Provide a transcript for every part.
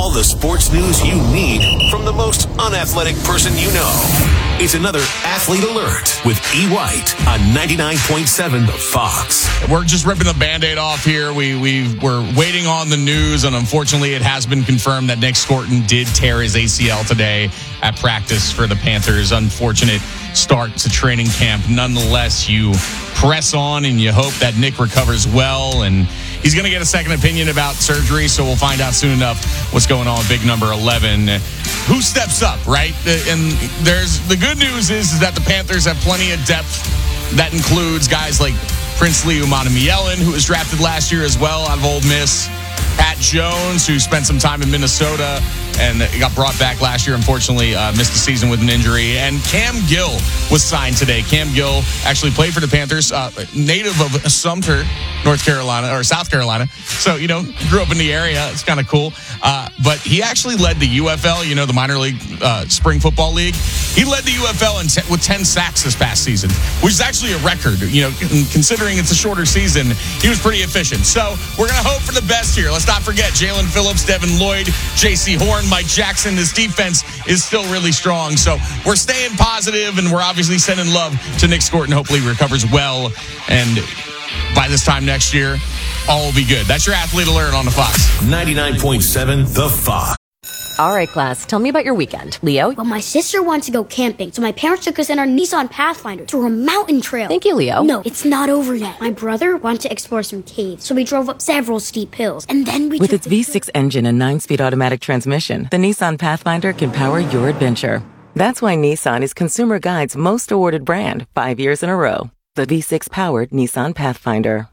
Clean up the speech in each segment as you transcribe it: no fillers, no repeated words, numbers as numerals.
All the sports news you need from the most unathletic person you know. It's another Athlete Alert with E. White on 99.7 The Fox. We're just ripping the Band-Aid off here. We're waiting on the news, and unfortunately it has been confirmed that Nick Scorton did tear his ACL today at practice for the Panthers. Unfortunate start to training camp. Nonetheless, you press on and you hope that Nick recovers well, and he's going to get a second opinion about surgery, so we'll find out soon enough what's going on with big number 11. Who steps up, right? And there's the good news is that the Panthers have plenty of depth. That includes guys like Princely Umanamielen, who was drafted last year as well out of Ole Miss. Pat Jones, who spent some time in Minnesota and got brought back last year, unfortunately missed the season with an injury. And Cam Gill was signed today. Cam Gill actually played for the Panthers, native of Sumter, North Carolina, or South Carolina. So, grew up in the area. It's kind of cool. But he actually led the UFL, the minor league spring football league. He led the UFL with 10 sacks this past season, which is actually a record. Considering it's a shorter season, he was pretty efficient. So we're going to hope for the best here. Let's not forget Jalen Phillips, Devin Lloyd, J.C. Horn, Mike Jackson. This defense is still really strong. So we're staying positive, and we're obviously sending love to Nick Scorton. Hopefully he recovers well, and by this time next year, all will be good. That's your Athlete Alert on the Fox. 99.7 The Fox. All right, class, tell me about your weekend. Leo? Well, my sister wants to go camping, so my parents took us in our Nissan Pathfinder through a mountain trail. Thank you, Leo. No, it's not over yet. My brother wanted to explore some caves, so we drove up several steep hills, and then we With its V6 engine and 9-speed automatic transmission, the Nissan Pathfinder can power your adventure. That's why Nissan is Consumer Guide's most awarded brand 5 years in a row. The V6-powered Nissan Pathfinder.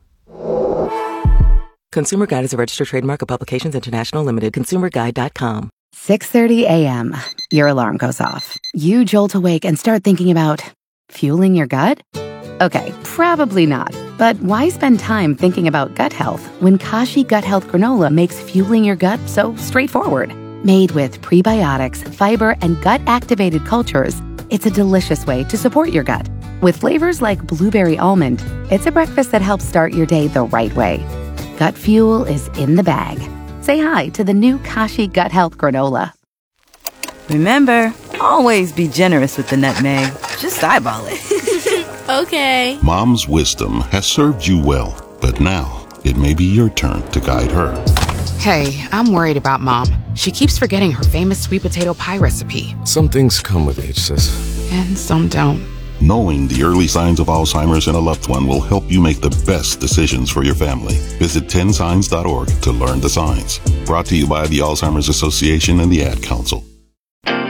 Consumer Guide is a registered trademark of Publications International Limited. ConsumerGuide.com. 6:30 a.m. Your alarm goes off. You jolt awake and start thinking about fueling your gut? Okay, probably not. But why spend time thinking about gut health when Kashi Gut Health Granola makes fueling your gut so straightforward? Made with prebiotics, fiber, and gut-activated cultures, it's a delicious way to support your gut. With flavors like blueberry almond, it's a breakfast that helps start your day the right way. Gut fuel is in the bag. Say hi to the new Kashi Gut Health Granola. Remember, always be generous with the nutmeg. Just eyeball it. Okay. Mom's wisdom has served you well, but now it may be your turn to guide her. Hey, I'm worried about Mom. She keeps forgetting her famous sweet potato pie recipe. Some things come with age, sis. And some don't. Knowing the early signs of Alzheimer's in a loved one will help you make the best decisions for your family. Visit 10signs.org to learn the signs. Brought to you by the Alzheimer's Association and the Ad Council.